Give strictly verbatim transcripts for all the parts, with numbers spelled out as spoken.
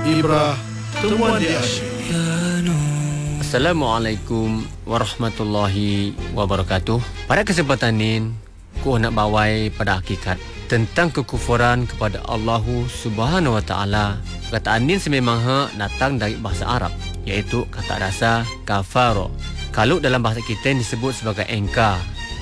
Ibrah Temuan di Asyik. Assalamualaikum warahmatullahi wabarakatuh. Pada kesempatan ini, ku nak bawai pada hakikat tentang kekufuran kepada Allah Subhanahu Wa Taala. Perkataan ini sememangnya datang dari bahasa Arab, iaitu kata dasar kafaro. Kalau dalam bahasa kita disebut sebagai engkar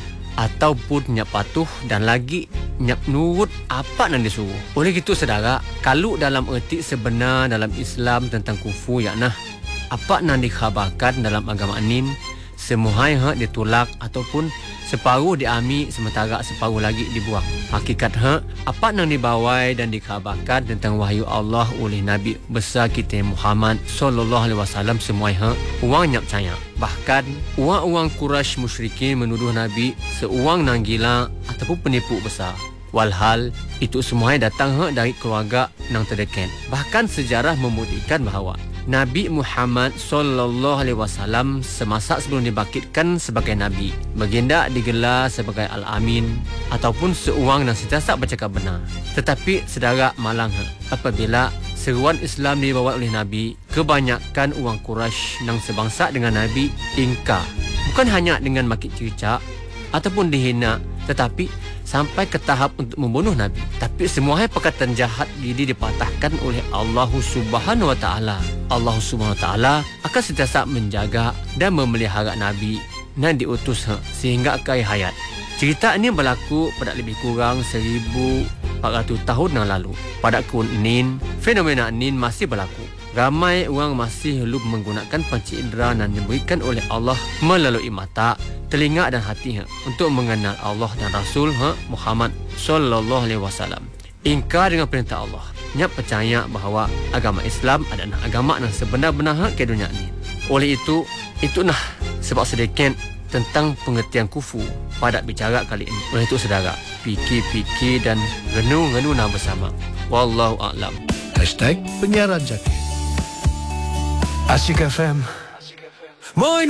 ataupun nyap patuh dan lagi nyap nurut apa yang disuruh. Oleh itu saudara, kalau dalam erti sebenar dalam Islam tentang kufur yaknah apa yang dikhabarkan dalam agama ini, semua hak ditolak ataupun separuh diambil sementara separuh lagi dibuang. Hakikat hak apa yang dibawai dan dikhabarkan tentang wahyu Allah oleh Nabi besar kita Muhammad sallallahu alaihi wasallam semua hak orang nyap percaya. Bahkan orang-orang Quraisy musyrikin menuduh Nabi seorang nang gila ataupun penipu besar. Walhal itu semua datang hak dari keluarga nang terdekat. Bahkan sejarah membuktikan bahawa Nabi Muhammad sallallahu alaihi wasallam semasa sebelum dibangkitkan sebagai nabi, baginda digelar sebagai Al-Amin ataupun seorang yang sentiasa bercakap benar. Tetapi saudara malang apabila seruan Islam dibawa oleh Nabi, kebanyakan orang Quraisy yang sebangsa dengan Nabi ingkar. Bukan hanya dengan maki cicak ataupun dihina, tetapi sampai ke tahap untuk membunuh Nabi. Tapi semua perkataan jahat ini dipatahkan oleh Allah Subhanahu Wa Taala. Allah Subhanahu Wa Taala akan sentiasa menjaga dan memelihara Nabi dan diutus sehingga akhir hayat. Cerita ini berlaku pada lebih kurang seribu empat ratus tahun yang lalu. Pada kurun ini, fenomena ini masih berlaku. Ramai orang masih belum menggunakan panca indera yang diberikan oleh Allah melalui mata, telinga dan hati untuk mengenal Allah dan Rasul Muhammad sallallahu alaihi wasallam. Ingkar dengan perintah Allah. Nyap percaya bahawa agama Islam adalah agama yang sebenar-benar ke dunia ini. Oleh itu, itulah sebab sedikit tentang pengertian kufur pada bicara kali ini. Oleh itu saudara, fikir-fikir dan renung-renung bersama. Wallahu a'lam. Hashtag penyiaran jati. Asyik F M. Main